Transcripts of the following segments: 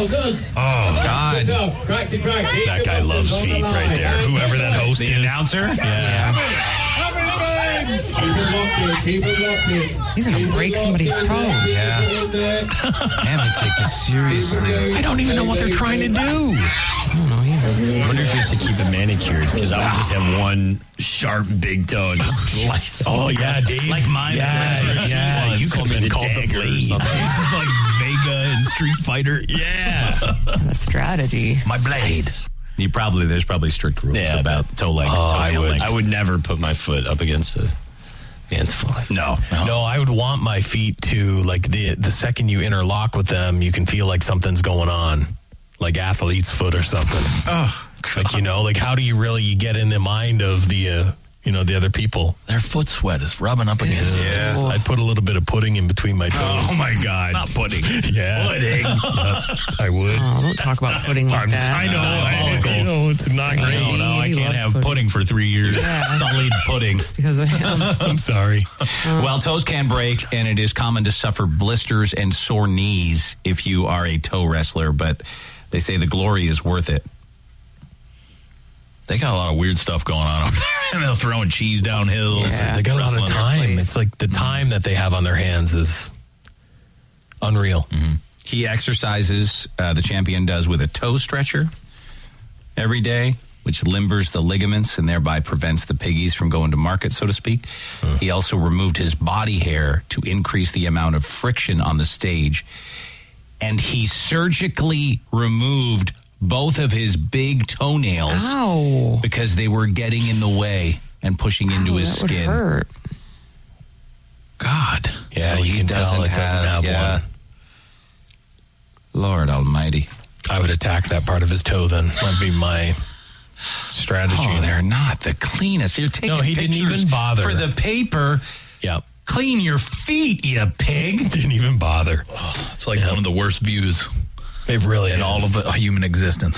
good. Oh, God. That guy loves feet right there. Whoever that host is. The announcer? Yeah. He's going to break somebody's toes. Yeah. Man, they take this seriously. I don't even know what they're trying to do. I don't know either. I wonder if you have to keep it manicured, because I would just have one sharp big toe and just slice. Oh, yeah, Dave. Like mine. Yeah. You could have been called the Blade. This is like Vega and Street Fighter. Yeah. The strategy. My blade. There's probably strict rules about toe length. I would never put my foot up against a foot. No, I would want my feet to, like, the second you interlock with them, you can feel like something's going on, like athlete's foot or something. Oh, God. Like, how do you get in the mind of the other people? Their foot sweat is rubbing up against it. Yeah. I'd put a little bit of pudding in between my toes. Oh, my God. Not pudding. Yeah. Pudding. I would. Oh, don't talk about pudding like that. I know. It's not great. No, I can't have pudding for 3 years. Yeah. Sullied pudding. Because of him. I'm sorry. Well, toes can break, and it is common to suffer blisters and sore knees if you are a toe wrestler, but they say the glory is worth it. They got a lot of weird stuff going on over there. And they're throwing cheese down hills. Yeah. They got a lot of Wrestling. time. It's like the time that they have on their hands is unreal. Mm-hmm. He exercises, the champion does, with a toe stretcher every day, which limbers the ligaments and thereby prevents the piggies from going to market, so to speak. He also removed his body hair to increase the amount of friction on the stage. And he surgically removed both of his big toenails. Ow. Because they were getting in the way and pushing into his that would skin. hurt. God. Yeah, So you he can tell it doesn't have one. Lord almighty. I would attack that part of his toe then. That'd be my strategy. Oh, they're not the cleanest. You're taking he didn't pictures even bother. for the paper. Yep. Clean your feet, you pig. Didn't even bother. It's like one of the worst views It really in is. all of human existence.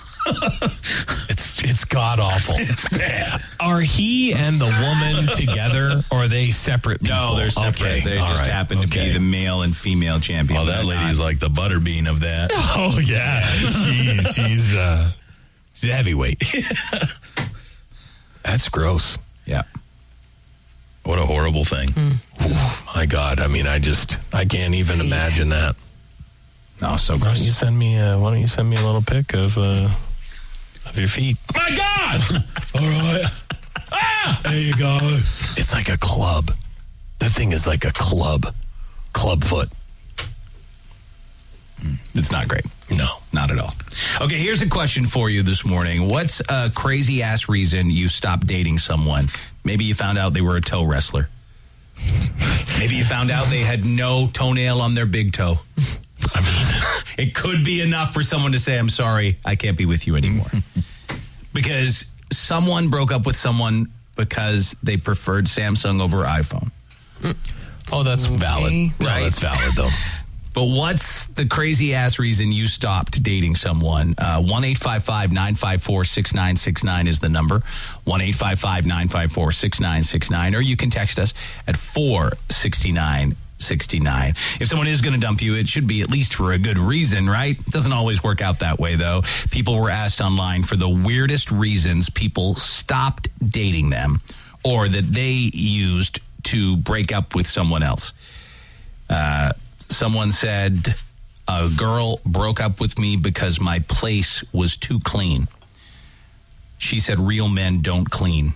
It's god awful. It's bad. Are he and the woman together, or are they separate people? No, they're separate. Okay. They All just right. happen to be Okay. the male and female champion. Oh, that lady's like the butterbean of that. Oh yeah, she's a heavyweight. That's gross. Yeah. What a horrible thing. My God, I mean, I can't even imagine that. No, so Why don't gross. you send me a little pic of your feet? My God! All right. There you go. It's like a club. That thing is like a club foot. It's not great. No. Not at all. Okay, here's a question for you this morning. What's a crazy-ass reason you stopped dating someone? Maybe you found out they were a toe wrestler. Maybe you found out they had no toenail on their big toe. I mean, it could be enough for someone to say, I'm sorry, I can't be with you anymore. Because someone broke up with someone because they preferred Samsung over iPhone. Oh, that's valid. Okay. No, Right. that's valid, though. But what's the crazy-ass reason you stopped dating someone? 1-855-954-6969 is the number. 1-855-954-6969. Or you can text us at 46969. If someone is going to dump you, it should be at least for a good reason, right? It doesn't always work out that way, though. People were asked online for the weirdest reasons people stopped dating them or that they used to break up with someone else. Someone said, a girl broke up with me because my place was too clean. She said, real men don't clean.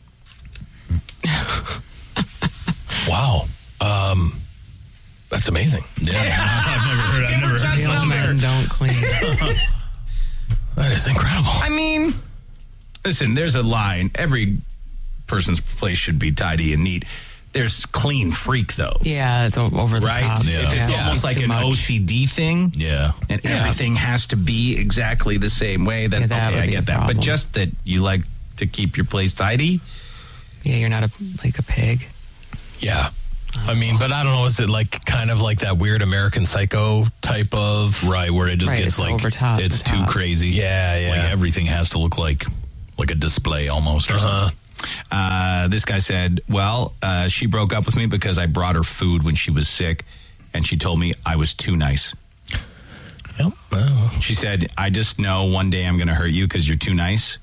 Wow. That's amazing. Yeah, I've never heard Real men don't clean. That is incredible. I mean, listen, there's a line. Every person's place should be tidy and neat. There's clean freak, though. Yeah, it's over the Right? top. Yeah. It's almost like too an much. OCD thing. Yeah. And Yeah. everything has to be exactly the same way. Then, Yeah, that okay, would I be get a that. But problem. just that you like to keep your place tidy. Yeah, you're not like a pig. Yeah. I mean, but I don't know. Is it like kind of like that weird American Psycho type of? Right, where it just Right, gets it's like, over top, it's the too top. crazy. Yeah, yeah. Like everything has to look like a display almost or something. This guy said, well, she broke up with me because I brought her food when she was sick, and she told me I was too nice. Yep. Well, She said, I just know one day I'm going to hurt you because you're too nice.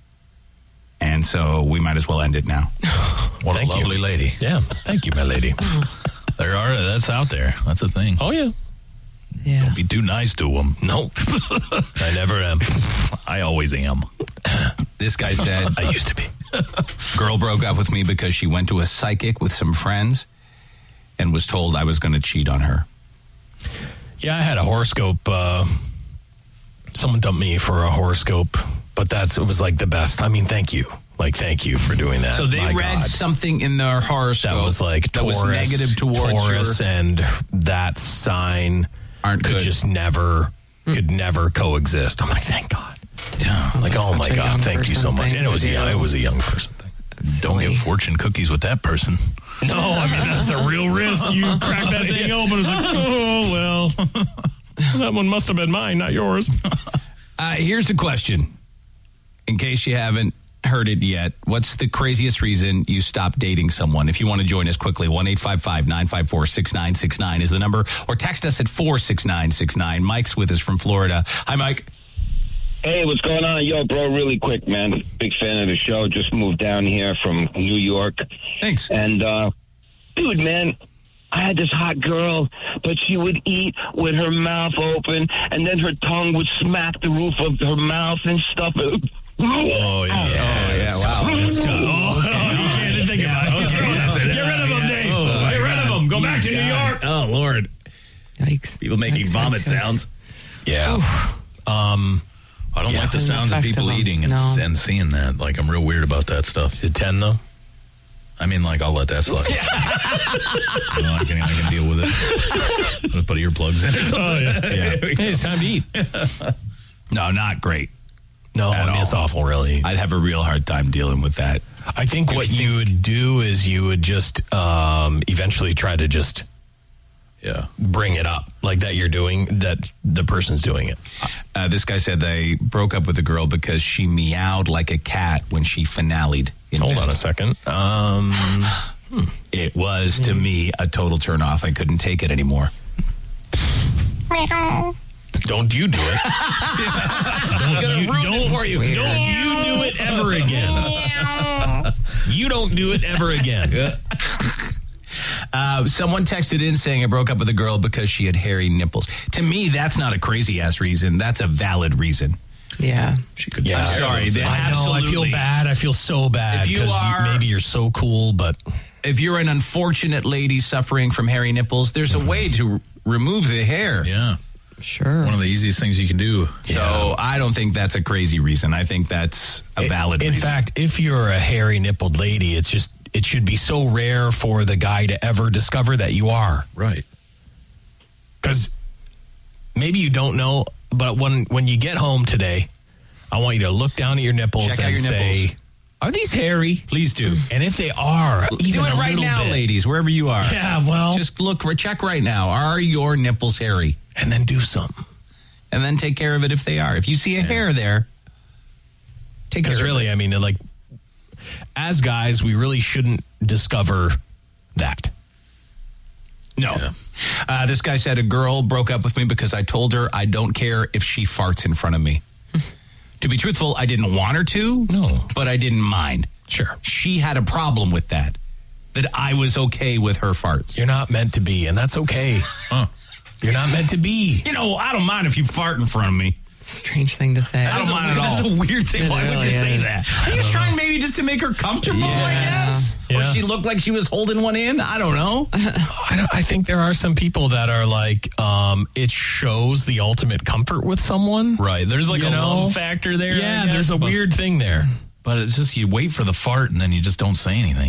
And so we might as well end it now. What Thank a you. lovely lady. yeah. Thank you, my lady. That's out there. That's a thing. Oh, yeah. Yeah. Be too nice to them. Nope. I never am. I always am. This guy said, I used to be. girl broke up with me because she went to a psychic with some friends and was told I was going to cheat on her. Yeah, I had a horoscope. Someone dumped me for a horoscope, but it was like the best. I mean, thank you. Like, thank you for doing that. So they My read God. something in their horoscope that was like that Taurus, was negative towards Taurus, your... and that sign Aren't could good. just never coexist. I'm like, thank God. Yeah. Like, oh Such my a God, young thank you so person much. thing And it was to young. do. It was a young person thing. Don't Silly. get fortune cookies with that person. No, I mean that's a real risk. You crack that thing open, it's like, oh well, that one must have been mine, not yours. Here's a question. In case you haven't heard it yet, what's the craziest reason you stopped dating someone? If you want to join us quickly, 1-855-954-6969 is the number, or text us at 46969. Mike's with us from Florida. Hi, Mike. Hey, what's going on? Yo, bro, really quick, man. Big fan of the show. Just moved down here from New York. Thanks. And, dude, man, I had this hot girl, but she would eat with her mouth open, and then her tongue would smack the roof of her mouth and stuff. Oh yeah, wow. That's tough. Oh, you can't think about it. Get rid of them, Dave. Get rid of them. Go back to New York. Oh, Lord. Yikes. People making Yikes, vomit yikes, yikes. sounds. Yeah. I don't like the Doesn't sounds of affect people them. eating and, No. and seeing that. Like, I'm real weird about that stuff. Is it 10 though? I mean, like, I'll let that slide. I can deal with it. I'll put earplugs in it. Oh yeah. Hey, it's time to eat. No, not great. No, At I mean it's all. awful. Really. I'd have a real hard time dealing with that. I think what you would do is you would just eventually try to just Yeah. bring it up like that you're doing, that the person's doing it. This guy said they broke up with a girl because she meowed like a cat when she finale'd. in Hold bed. on a second. It was, to me, a total turnoff. I couldn't take it anymore. Don't you do it. Don't you do it ever again. You don't do it ever again. Someone texted in saying I broke up with a girl because she had hairy nipples. To me, that's not a crazy-ass reason. That's a valid reason. Yeah. She could Yeah, take care of sorry, those they- things. I know. I feel Absolutely. bad. I feel so bad. If you 'cause are- maybe you're so cool, but If you're an unfortunate lady suffering from hairy nipples, there's a way to remove the hair. Yeah. Sure. One of the easiest things you can do. So I don't think that's a crazy reason. I think that's a valid in reason. fact, if you're a hairy nippled lady, it should be so rare for the guy to ever discover that you are. Right. Because maybe you don't know, but when you get home today, I want you to look down at your nipples Check out and your say, nipples. are these hairy? Please do. And if they are, Do even it a right little now, bit, ladies, wherever you are. Yeah, well, Just check right now. Are your nipples hairy? and then do something. And then take care of it if they are. If you see a hair there, take care Because of really, it. I mean, like, as guys, we really shouldn't discover that. No. This guy said a girl broke up with me because I told her I don't care if she farts in front of me. To be truthful, I didn't want her to. No. But I didn't mind. Sure. She had a problem with that I was okay with her farts. You're not meant to be, and that's okay. You're not meant to be. You know, I don't mind if you fart in front of me. Strange thing to say. I don't mind at all. That's a weird thing. It Why would really you say is. that? Are you trying maybe just to make her comfortable, I guess? Or Yeah. she looked like she was holding one in? I don't know. I think there are some people that are like, it shows the ultimate comfort with someone. Right. There's like You a know? love factor there. Yeah, I guess, there's a but- weird thing there. But it's just you wait for the fart and then you just don't say anything.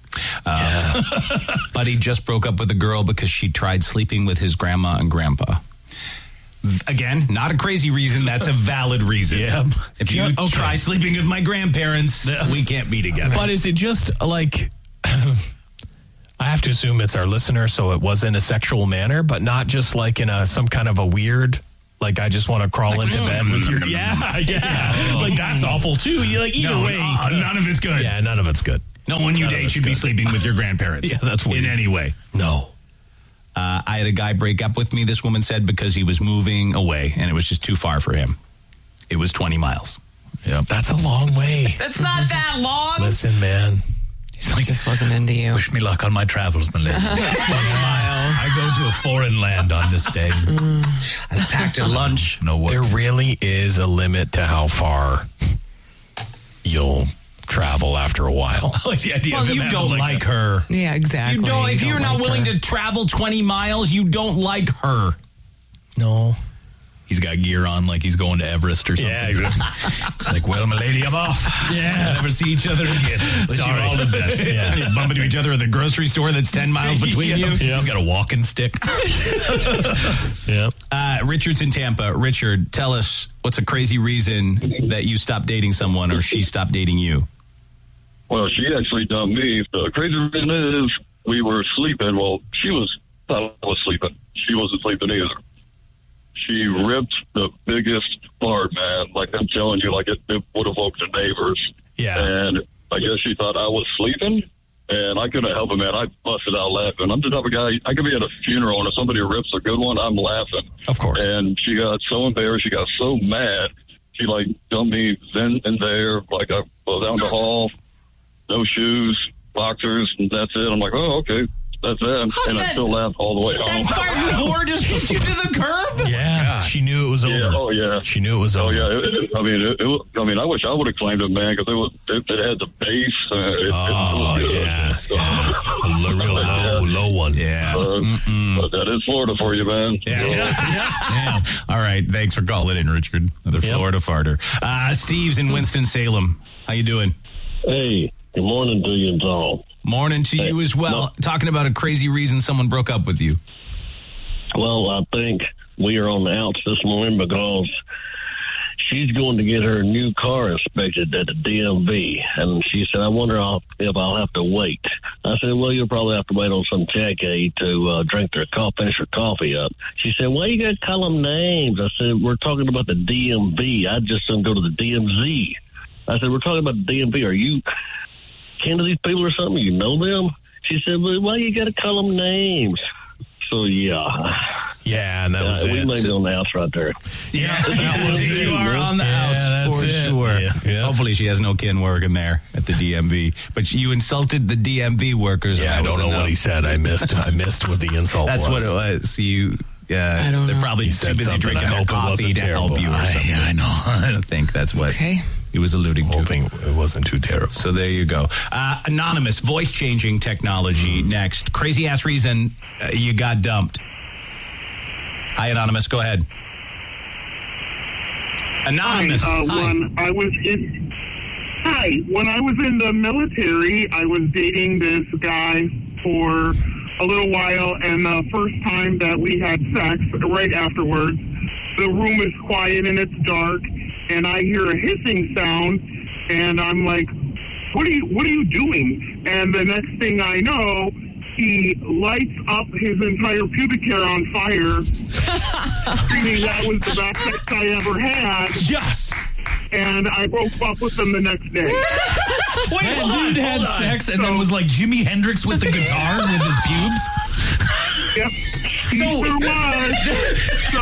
But he just broke up with a girl because she tried sleeping with his grandma and grandpa. Again, not a crazy reason. That's a valid reason. Yeah. If you Okay. try sleeping with my grandparents, we can't be together. But is it just like, I have to assume it's our listener, so it was in a sexual manner, but not just like in some kind of a weird, like I just want to crawl into bed with your, yeah. Like that's awful too. You like either way. none of it's good. Yeah, none of it's good. No one you None of date it's should be good. sleeping with your grandparents. Yeah, that's weird. In any way. No. I had a guy break up with me, this woman said, because he was moving away and it was just too far for him. It was 20 miles. Yep. That's a long way. That's not that long. Listen, man. He's like, just wasn't into you. Wish me luck on my travels, my lady. 20 miles. I go to a foreign land on this day. I packed a lunch. No what? There really is a limit to how far you'll travel after a while. I like the idea Well, of him you having don't like her. Yeah, exactly. You don't, if you're not like willing her. to travel 20 miles, you don't like her. No. He's got gear on like he's going to Everest or something. Yeah, exactly. It's like, well, my lady, I'm off. Yeah. We'll never see each other again. Sorry. All the best. Yeah. You bump into each other at the grocery store that's 10 miles between you. He's got a walking stick. Yeah. Richard's in Tampa. Richard, tell us what's a crazy reason that you stopped dating someone or she stopped dating you? Well, she actually dumped me. The crazy reason is we were sleeping. Well, thought I was sleeping. She wasn't sleeping either. She ripped the biggest fart, man. Like I'm telling you, like it would have woke the neighbors. Yeah. And I guess she thought I was sleeping, and I couldn't help it, man. I busted out laughing. I'm the type of guy, I could be at a funeral, and if somebody rips a good one, I'm laughing. Of course. And she got so embarrassed. She got so mad. She, like, dumped me then and there. Like, I was down the hall, no shoes, boxers, and that's it. I'm like, oh, okay. That's it. And I still laughed all the way home. That farting whore just put you to the curb? Yeah. She knew it was over. Yeah, oh, yeah. She knew it was over. Oh yeah, I mean, I wish I would have claimed it, man, because it had the bass. It was good. Yes. A real low one. Yeah. But that is Florida for you, man. Yeah. All right. Thanks for calling in, Richard. Another Florida farter. Steve's in Winston-Salem. How you doing? Hey, good morning to you all. Morning to you as well. Talking about a crazy reason someone broke up with you. Well, I think we are on the outs this morning because she's going to get her new car inspected at the DMV. And she said, I wonder if I'll have to wait. I said, well, you'll probably have to wait on some tacky to drink their coffee, finish their coffee up. She said, why you got to call them names? I said, we're talking about the DMV. I just don't go to the DMZ. I said, we're talking about the DMV. Are you kin to these people or something? You know them? She said, well, why you got to call them names? So, yeah. Yeah, and that was we it. may be on the outs right there. Yeah, you are on the outs for sure. Yeah. Hopefully she has no kin working there at the DMV. But you insulted the DMV workers. Yeah, I don't know what he said. I missed what the insult That's was. what it was. You... I don't they're know. probably He too said busy something. drinking I their hope it coffee wasn't to help terrible. you or something. Yeah, I know. I don't think that's what Okay. he was alluding to. Hoping it wasn't too terrible. So there you go. Anonymous, voice-changing technology next. Crazy-ass reason you got dumped. Hi, Anonymous. Go ahead. Anonymous. When I was in the military, I was dating this guy for a little while, and the first time that we had sex, right afterwards, the room is quiet and it's dark, and I hear a hissing sound, and I'm like, what are you doing? And the next thing I know, he lights up his entire pubic hair on fire, screaming that was the best sex I ever had. Yes. And I broke up with him the next day. Wait, dude had sex and then was like Jimi Hendrix with the guitar with his pubes? Yep. He sure was. So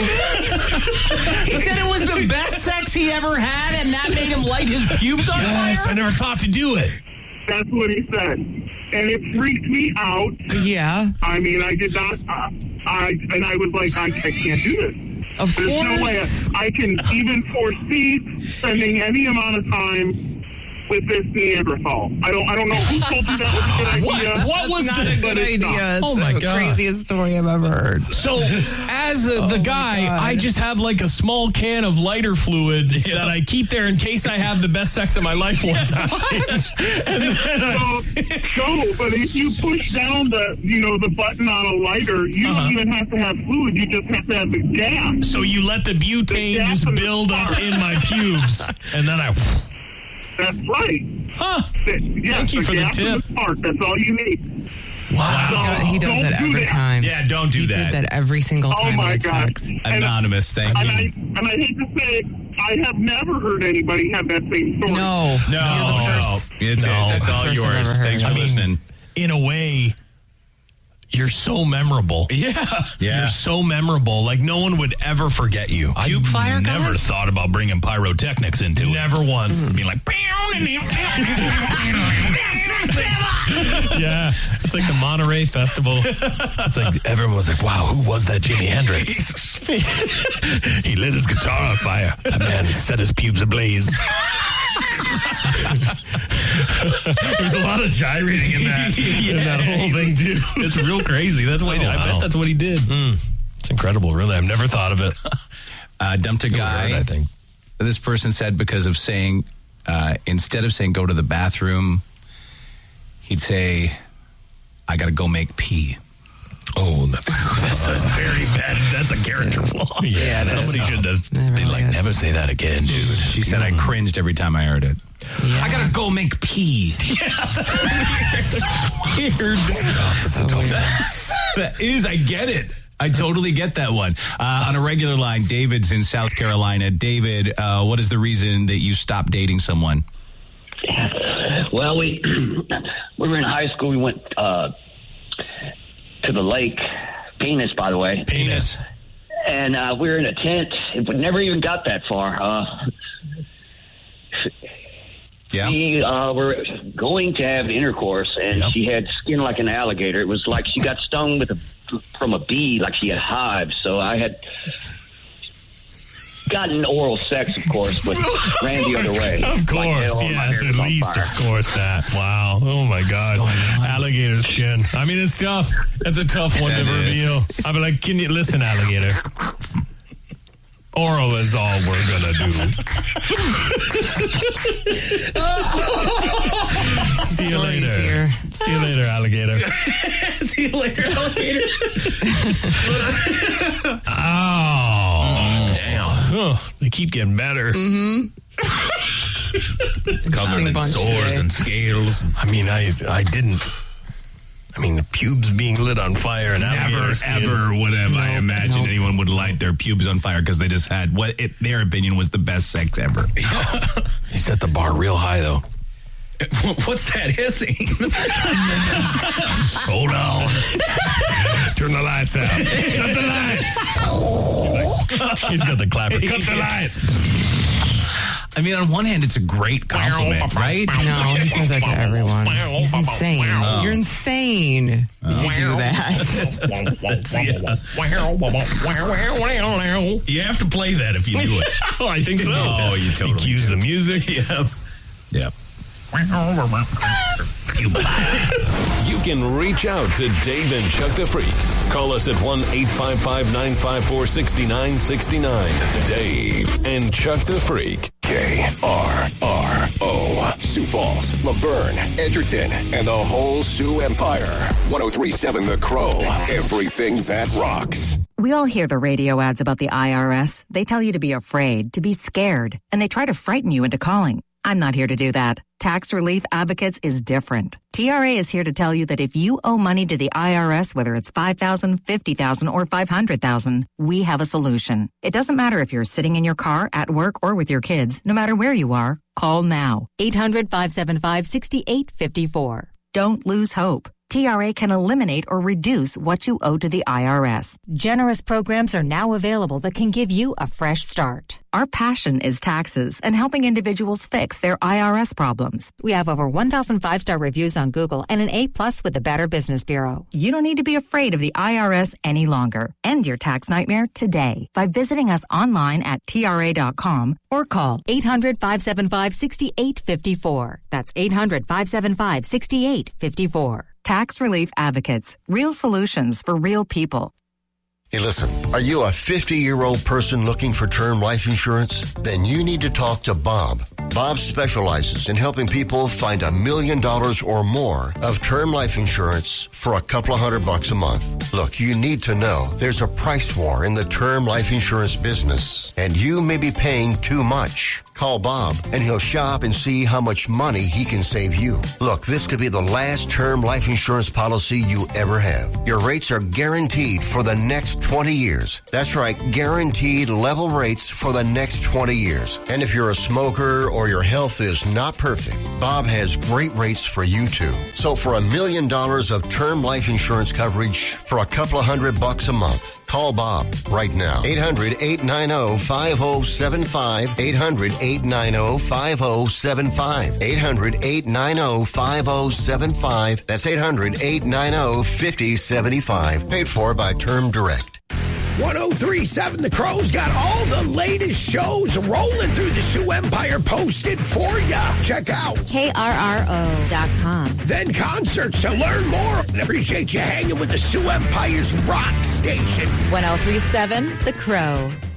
He said it was the best sex he ever had, and that made him light his pubes on Yes, fire? I never thought to do it. that's what he said. And it freaked me out. Yeah, I mean, I did not. I was like, I can't do this. of There's no way course. I can even foresee spending any amount of time with this Neanderthal. I don't know who told you that was a good idea. What was Not the... a good idea. It's Oh, my the God. craziest story I've ever heard. So, as the guy, God. I just have like a small can of lighter fluid that I keep there in case I have the best sex of my life one time. And then No, but if you push down the button on a lighter, you don't even have to have fluid. You just have to have the gas. so you let the butane gas just in the build up spark. in my pubes, and then I. That's right. Huh. Yes, Thank you for the gas and tip. the spark. That's all you need. Wow. He does Don't that do every that. time. Yeah, don't do He that. did that every single Oh time we my had God. sex. Anonymous, thank And you. I hate to say it, I have never heard anybody have that same story. No. No, You're the first. it's No, all that's the all first I've yours. ever Thanks heard. for listening. In a way, You're so memorable. Yeah. You're so memorable. Like, no one would ever forget you. Cube fire never thought about bringing pyrotechnics into it. Never once. Being like, Yeah. It's like the Monterey Festival. It's like everyone was like, wow, who was that Jimi Hendrix? He lit his guitar on fire. That man set his pubes ablaze. there's a lot of gyrating in that, in that whole thing, too. It's real crazy. That's what I bet that's what he did. It's incredible, really. I've never thought of it. Dumped a guy. I think This person said because of saying, instead of saying go to the bathroom, he'd say, I got to go make pee. Oh, that's very bad. That's a character flaw. Yeah, somebody should have been like, never say that again, dude. She said I cringed every time I heard it. Yeah. I gotta go make pee. Weird stuff. That is, I get it. I totally get that one. On a regular line, David's in South Carolina. David, what is the reason that you stopped dating someone? Well, we were in high school. We went to the lake, Penis, by the way. Penis. And we were in a tent. It never even got that far. Yeah. We were going to have intercourse, and she had skin like an alligator. It was like she got stung from a bee, like she had hives. So I had gotten oral sex, of course, but ran the other way. Of course, yes, at least, of course, that. Wow. Oh, my God. Alligator skin. I mean, it's tough. That's a tough one to reveal. I'd be like, can you listen, alligator? Oral is all we're going to do. See you later. Here. See you later, alligator. See you later, alligator. Oh, damn. Oh, they keep getting better. Covered in sores and scales. I mean, I didn't. I mean, the pubes being lit on fire and Never, ever would have I imagined anyone would light their pubes on fire because they just had what their opinion was the best sex ever. He set the bar real high, though. What's that hissing? Hold on. Turn the lights out. Cut the lights. He's got the clapper. Cut the lights. I mean, on one hand, it's a great compliment, right? No, he says that to everyone. He's insane. You're insane. You do that. You have to play that if you do it. Oh, I think so. Oh, you totally cues the music. Yep. You can reach out to Dave and Chuck the Freak. Call us at 1-855-954-6969. Dave and Chuck the Freak. KRRO. Sioux Falls, Laverne, Edgerton, and the whole Sioux Empire. 103.7 The Crow. Everything that rocks. We all hear the radio ads about the IRS. They tell you to be afraid, to be scared, and they try to frighten you into calling. I'm not here to do that. Tax Relief Advocates is different. TRA is here to tell you that if you owe money to the IRS, whether it's $5,000, $50,000, or $500,000, we have a solution. It doesn't matter if you're sitting in your car, at work, or with your kids. No matter where you are, call now. 800-575-6854. Don't lose hope. TRA can eliminate or reduce what you owe to the IRS. Generous programs are now available that can give you a fresh start. Our passion is taxes and helping individuals fix their IRS problems. We have over 1,000 5-star reviews on Google and an A+ with the Better Business Bureau. You don't need to be afraid of the IRS any longer. End your tax nightmare today by visiting us online at TRA.com or call 800-575-6854. That's 800-575-6854. Tax Relief Advocates. Real solutions for real people. Hey, listen, are you a 50-year-old person looking for term life insurance? Then you need to talk to Bob. Bob specializes in helping people find $1 million or more of term life insurance for a couple of $100 a month. Look, you need to know there's a price war in the term life insurance business, and you may be paying too much. Call Bob, and he'll shop and see how much money he can save you. Look, this could be the last term life insurance policy you ever have. Your rates are guaranteed for the next 20 years. That's right, guaranteed level rates for the next 20 years. And if you're a smoker or your health is not perfect, Bob has great rates for you too. So for $1 million of term life insurance coverage for a couple of $100 a month, call Bob right now. 800-890-5075. 800-890-5075. 800-890-5075. That's 800-890-5075. Paid for by Term Direct. 1037 The Crow's got all the latest shows rolling through the Sioux Empire posted for ya. Check out KRRO.com. Then concerts to learn more. And appreciate you hanging with the Sioux Empire's rock station. 1037 The Crow.